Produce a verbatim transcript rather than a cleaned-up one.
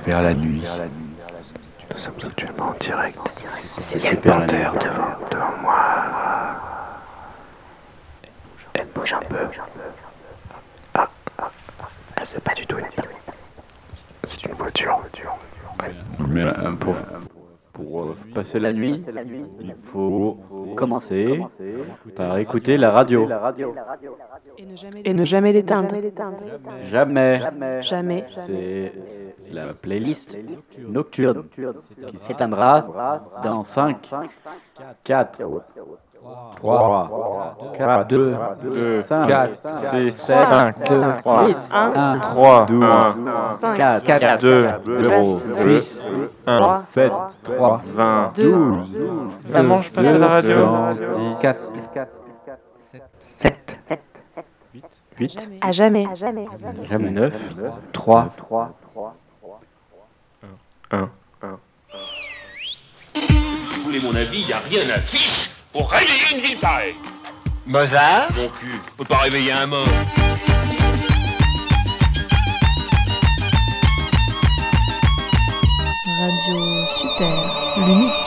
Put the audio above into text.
Super la nuit. Nous sommes actuellement en direct. C'est Super Terre devant, devant moi. Elle bouge un peu. Ah, ah, ah, c'est pas du tout une C'est une voiture. Mais euh, pour, pour euh, passer la nuit, il faut commencer par écouter la radio. Et ne jamais l'éteindre. Jamais. Jamais. C'est la playlist nocturne qui s'éteindra dans cinq, quatre, trois, quatre, deux, cinq, quatre, six, sept, cinq, trois, huit, un, trois, douze, cinq, quatre, deux, zéro, six, un, sept, trois, vingt, deux, douze, Ça mange pas à la radio. quatre, sept, huit, à jamais. jamais neuf, trois, un. Si vous voulez mon avis, il n'y a rien à fiche pour réveiller une ville pareille. Mozart, Mon cul, faut pas réveiller un mort. Radio Super, l'unique.